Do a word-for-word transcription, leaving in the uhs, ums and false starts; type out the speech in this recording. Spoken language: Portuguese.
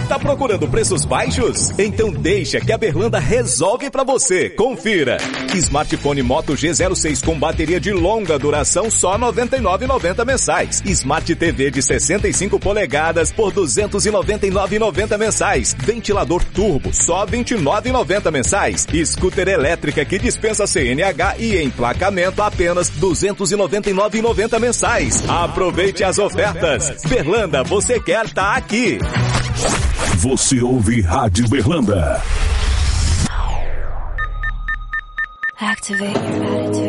Tá procurando preços baixos? Então deixa que a Berlanda resolve pra você. Confira. Smartphone Moto G zero seis com bateria de longa duração só noventa e nove reais e noventa centavos mensais. Smart T V de sessenta e cinco polegadas por duzentos e noventa e nove reais e noventa centavos mensais. Ventilador turbo só vinte e nove reais e noventa centavos mensais. Scooter elétrica que dispensa C N H e emplacamento apenas duzentos e noventa e nove reais e noventa centavos mensais. Aproveite as ofertas. Berlanda, você quer tá aqui. Você ouve Rádio Berlanda. Activate your attitude.